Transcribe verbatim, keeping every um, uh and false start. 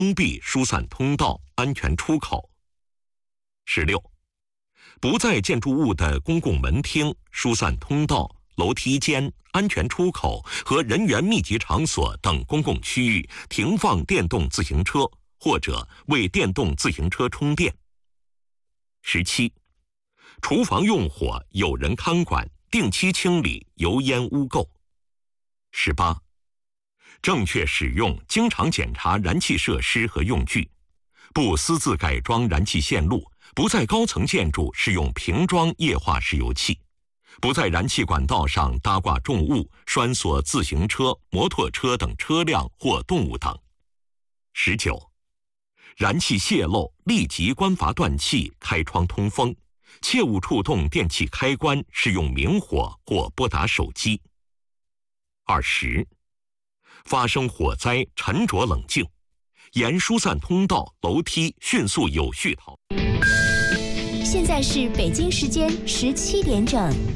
封闭疏散通道、安全出口。十六，不在建筑物的公共门厅、疏散通道、楼梯间、安全出口和人员密集场所等公共区域停放电动自行车，或者为电动自行车充电。十七，厨房用火有人看管，定期清理油烟污垢。十八，正确使用，经常检查燃气设施和用具，不私自改装燃气线路，不在高层建筑使用瓶装液化石油气，不在燃气管道上搭挂重物、拴锁自行车、摩托车等车辆或动物等。十九，燃气泄漏，立即关阀断气，开窗通风，切勿触动电器开关，使用明火或拨打手机。二十，发生火灾，沉着冷静，沿疏散通道、楼梯迅速有序逃。 现在是北京时间十七点整。